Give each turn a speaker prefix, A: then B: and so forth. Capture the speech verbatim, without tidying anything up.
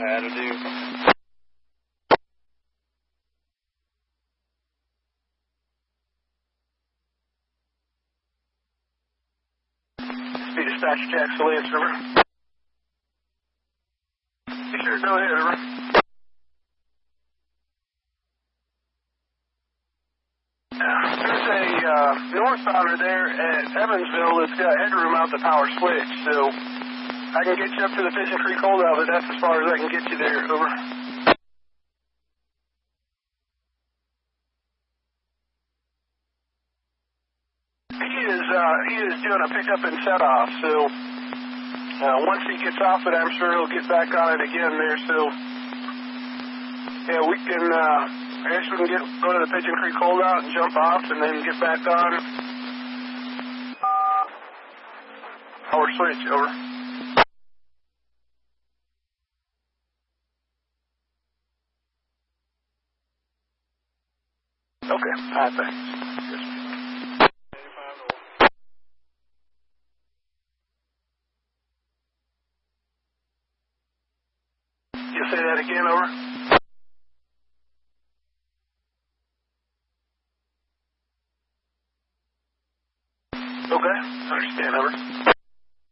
A: That'll do.
B: Speed dispatch Jack Lance, over. Yes, sir, go ahead, over. There's a uh, northbounder there at Evansville that's got headroom out the power switch, so I can get you up to the Pigeon Creek holdout, but that's as far as I can get you there, over. He is, uh, he is doing a pickup and set off, so uh, once he gets off it, I'm sure he'll get back on it again there, so yeah, we can, uh, I guess we can get, go to the Pigeon Creek holdout and jump off and then get back on power switch, over. Okay, all right, thanks. Yes. You say that again, over? Okay, understand, over.